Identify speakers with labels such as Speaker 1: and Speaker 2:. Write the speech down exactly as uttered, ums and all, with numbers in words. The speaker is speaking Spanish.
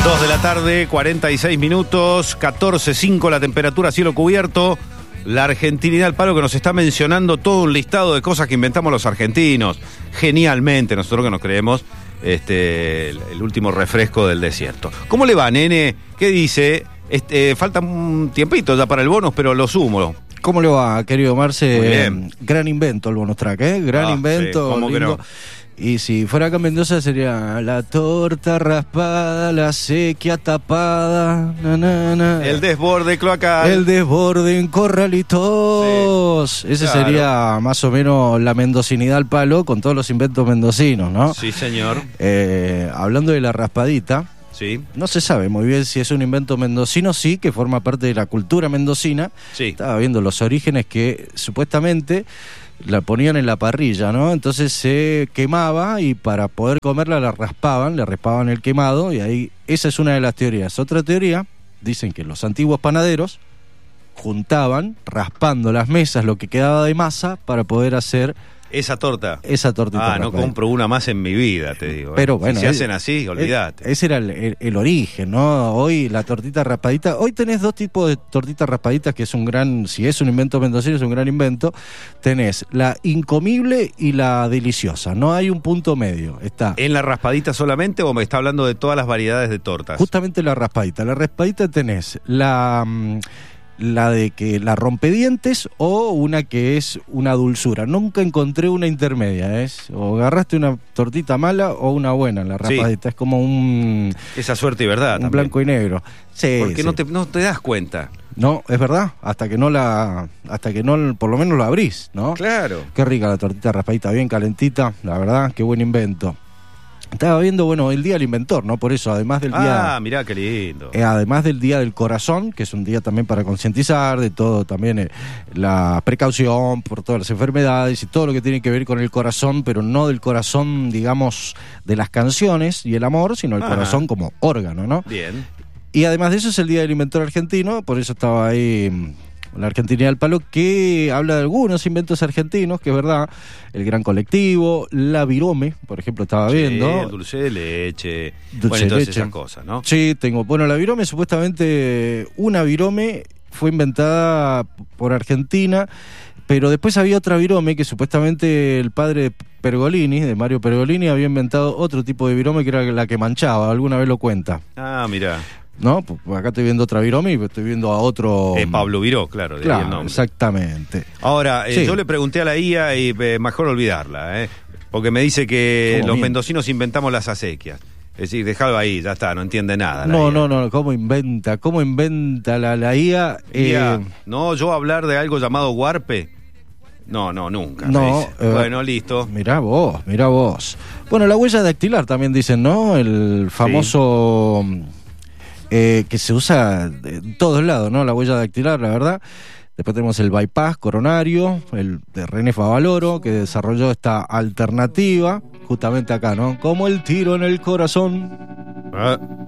Speaker 1: dos de la tarde, cuarenta y seis minutos, catorce cinco la temperatura, cielo cubierto. La argentinidad al palo que nos está mencionando todo un listado de cosas que inventamos los argentinos. Genialmente, nosotros que nos creemos este, el, el último refresco del desierto. ¿Cómo le va, nene? ¿Qué dice? Este, falta un tiempito ya para el bonus, pero lo sumo.
Speaker 2: ¿Cómo le va, querido Marce?
Speaker 1: Muy bien.
Speaker 2: Gran invento el bonus track, ¿eh? Gran
Speaker 1: Ah,
Speaker 2: invento.
Speaker 1: sí, ¿cómo que no?
Speaker 2: Y si fuera acá en Mendoza sería la torta raspada, la sequía tapada, na, na, na.
Speaker 1: El desborde cloacal.
Speaker 2: El desborde en Corralitos.
Speaker 1: Sí,
Speaker 2: Ese
Speaker 1: claro.
Speaker 2: sería más o menos la mendocinidad al palo con todos los inventos mendocinos, ¿no?
Speaker 1: Sí, señor.
Speaker 2: Eh, hablando de la raspadita,
Speaker 1: Sí.
Speaker 2: no se sabe muy bien si es un invento mendocino, sí, que forma parte de la cultura mendocina.
Speaker 1: Sí.
Speaker 2: Estaba viendo los orígenes que supuestamente la ponían en la parrilla, ¿no? Entonces se quemaba y para poder comerla la raspaban, le raspaban el quemado y ahí, esa es una de las teorías. Otra teoría, dicen que los antiguos panaderos juntaban, raspando las mesas, lo que quedaba de masa para poder hacer
Speaker 1: Esa torta.
Speaker 2: esa tortita.
Speaker 1: Ah, no
Speaker 2: raspadita.
Speaker 1: compro una más en mi vida, te digo.
Speaker 2: Pero
Speaker 1: ¿eh?
Speaker 2: bueno,
Speaker 1: si se
Speaker 2: eh,
Speaker 1: hacen así, olvídate.
Speaker 2: Eh, ese era el, el- el origen, ¿no? Hoy la tortita raspadita. Hoy tenés dos tipos de tortitas raspaditas que es un gran, si es un invento mendocino, es un gran invento. Tenés la incomible y la deliciosa. No hay un punto medio. Está
Speaker 1: ¿En la raspadita solamente o me está hablando de todas las variedades de tortas?
Speaker 2: justamente la raspadita. La raspadita tenés la. mm, la de que la rompedientes o una que es una dulzura. Nunca encontré una intermedia, es o agarraste una tortita mala o una buena, la
Speaker 1: Sí.
Speaker 2: raspadita. Es como un,
Speaker 1: Esa suerte y verdad
Speaker 2: un
Speaker 1: también.
Speaker 2: blanco y negro. Sí,
Speaker 1: Porque
Speaker 2: sí.
Speaker 1: no te, no te das cuenta.
Speaker 2: No, es verdad, hasta que no la, hasta que no, por lo menos la abrís, ¿no?
Speaker 1: Claro.
Speaker 2: Qué rica la tortita raspadita, bien calentita, la verdad, qué buen invento. Estaba viendo, bueno, el Día del Inventor, ¿no? Por eso, además del día...
Speaker 1: Ah, mirá qué lindo.
Speaker 2: Eh, además del Día del Corazón, que es un día también para concientizar de todo, también eh, la precaución por todas las enfermedades y todo lo que tiene que ver con el corazón, pero no del corazón, digamos, de las canciones y el amor, sino el
Speaker 1: Ajá.
Speaker 2: corazón como órgano, ¿no?
Speaker 1: Bien.
Speaker 2: Y además de eso es el Día del Inventor Argentino, por eso estaba ahí mm, la Argentinidad al palo, que habla de algunos inventos argentinos, que es verdad, el Gran Colectivo, la virome, por ejemplo, estaba
Speaker 1: Sí,
Speaker 2: viendo.
Speaker 1: el dulce de leche.
Speaker 2: Dulce
Speaker 1: bueno,
Speaker 2: de
Speaker 1: entonces
Speaker 2: leche.
Speaker 1: esas cosas, ¿no?
Speaker 2: Sí, tengo. Bueno, la virome, supuestamente, una virome fue inventada por Argentina, pero después había otra virome que supuestamente el padre de Pergolini, de Mario Pergolini, había inventado otro tipo de virome que era la que manchaba, alguna vez lo cuenta.
Speaker 1: Ah, mirá.
Speaker 2: ¿No? Pues acá estoy viendo otra virome y estoy viendo a otro...
Speaker 1: Eh, Pablo Viró, claro, de ahí el
Speaker 2: Claro,
Speaker 1: nombre.
Speaker 2: exactamente.
Speaker 1: Ahora, eh,
Speaker 2: Sí.
Speaker 1: yo le pregunté a la I A y eh, mejor olvidarla, ¿eh? Porque me dice que
Speaker 2: ¿Cómo
Speaker 1: los
Speaker 2: miente?
Speaker 1: mendocinos inventamos las acequias. Es decir, dejalo ahí, ya está, no entiende nada. la
Speaker 2: No,
Speaker 1: I A.
Speaker 2: no, no, ¿cómo inventa? ¿Cómo inventa la, la I A?
Speaker 1: I A,
Speaker 2: Eh,
Speaker 1: no, yo hablar de algo llamado Warpe. No, no, nunca.
Speaker 2: No,
Speaker 1: me dice.
Speaker 2: eh,
Speaker 1: Bueno, listo.
Speaker 2: Mirá vos, mirá vos. Bueno, la huella dactilar también dicen, ¿no? El famoso eh, que se usa en todos lados, ¿no? La huella dactilar, la verdad. Después tenemos el bypass coronario, el de René Favaloro, que desarrolló esta alternativa, justamente acá, ¿no? Como el tiro en el corazón.
Speaker 1: Ah,